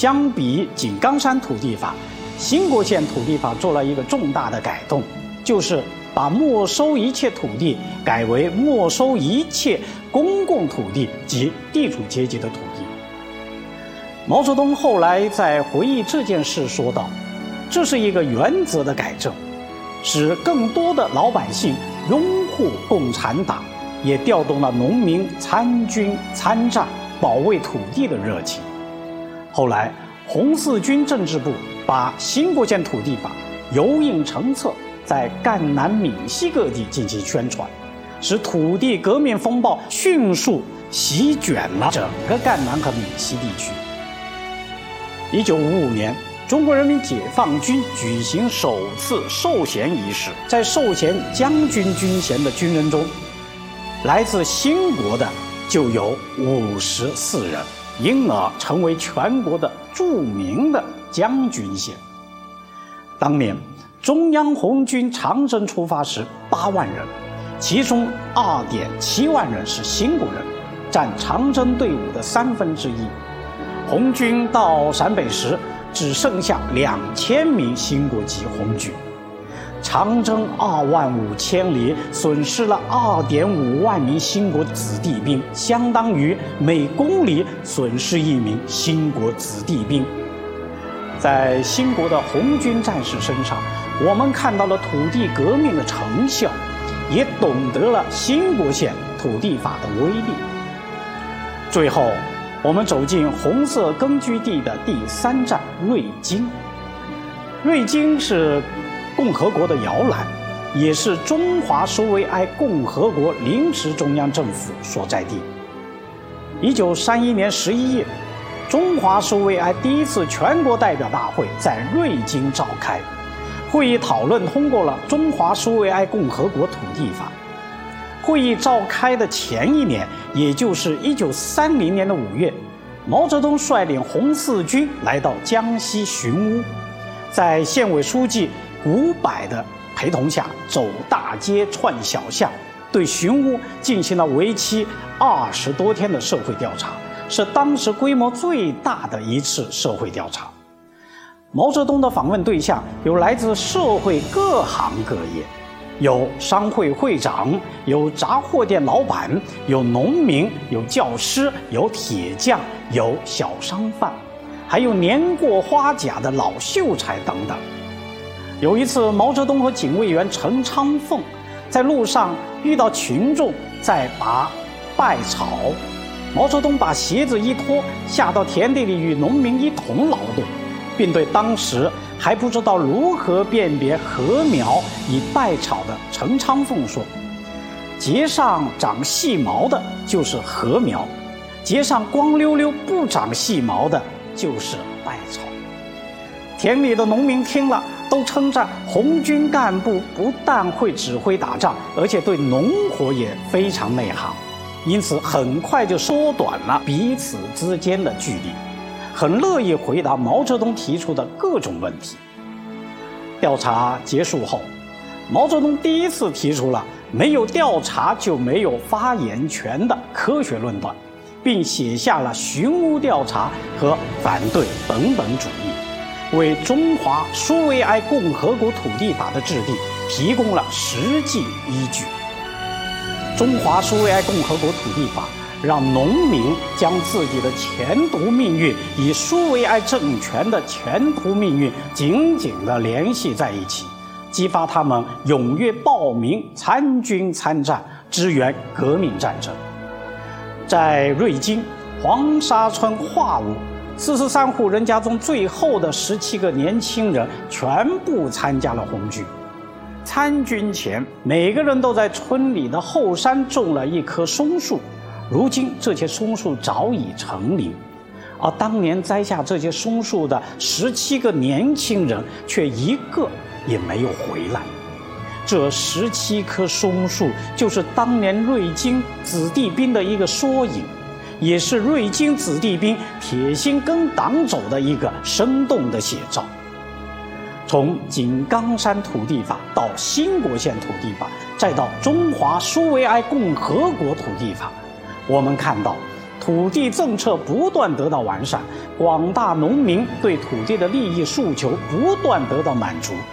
相比井冈山土地法，兴国县土地法做了一个重大的改动，就是把没收一切土地改为没收一切公共土地及地主阶级的土地。毛泽东后来在回忆这件事说道，这是一个原则的改正，使更多的老百姓拥护共产党，也调动了农民参军参战保卫土地的热情。后来红四军政治部把兴国县土地法油印成册，在赣南闽西各地进行宣传，使土地革命风暴迅速席卷了整个赣南和闽西地区。1955年，中国人民解放军举行首次授衔仪式，在授衔将军军衔的军人中，来自兴国的就有54人，因而成为全国的著名的将军衔。当年中央红军长征出发时8万人，其中2.7万人是兴国人，占长征队伍的1/3。红军到陕北时，只剩下2000名兴国籍红军。长征25000里，损失了2.5万名兴国子弟兵，相当于每公里损失1名兴国子弟兵。在兴国的红军战士身上，我们看到了土地革命的成效，也懂得了兴国县土地法的威力。最后，我们走进红色根据地的第3站瑞金。瑞金是共和国的摇篮，也是中华苏维埃共和国临时中央政府所在地。1931年11月，中华苏维埃第一次全国代表大会在瑞金召开，会议讨论通过了《中华苏维埃共和国土地法》。会议召开的前一年，也就是1930年的5月，毛泽东率领红四军来到江西寻乌，在县委书记古柏的陪同下，走大街串小巷，对寻乌进行了为期20多天的社会调查，是当时规模最大的一次社会调查。毛泽东的访问对象有来自社会各行各业，有商会会长，有杂货店老板，有农民，有教师，有铁匠，有小商贩，还有年过花甲的老秀才等等。有一次，毛泽东和警卫员陈昌凤在路上遇到群众在拔稗草，毛泽东把鞋子一脱，下到田地里与农民一同劳动，并对当时还不知道如何辨别禾苗与稗草的陈昌凤说：“节上长细毛的就是禾苗，节上光溜溜不长细毛的就是稗草。”田里的农民听了，都称赞红军干部不但会指挥打仗，而且对农活也非常内行，因此很快就缩短了彼此之间的距离，很乐意回答毛泽东提出的各种问题。调查结束后，毛泽东第一次提出了没有调查就没有发言权的科学论断，并写下了寻乌调查和反对本本主义，为中华苏维埃共和国土地法的制定提供了实际依据。中华苏维埃共和国土地法让农民将自己的前途命运与苏维埃政权的前途命运紧紧地联系在一起，激发他们踊跃报名参军参战，支援革命战争。在瑞金黄沙村化屋，43户人家中最后的17个年轻人全部参加了红军。参军前，每个人都在村里的后山种了一棵松树，如今这些松树早已成林，而当年栽下这些松树的17个年轻人却一个也没有回来。这17棵松树就是当年瑞金子弟兵的一个缩影，也是瑞金子弟兵铁心跟党走的一个生动的写照。从井冈山土地法到兴国县土地法，再到中华苏维埃共和国土地法，我们看到土地政策不断得到完善，广大农民对土地的利益诉求不断得到满足。